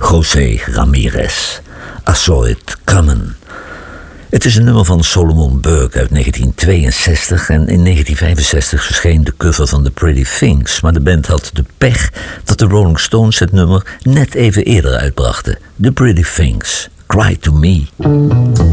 José Ramirez. I Saw It Coming. Het is een nummer van Solomon Burke uit 1962 en in 1965 verscheen de cover van The Pretty Things, maar de band had de pech dat de Rolling Stones het nummer net even eerder uitbrachten. The Pretty Things, Cry to Me.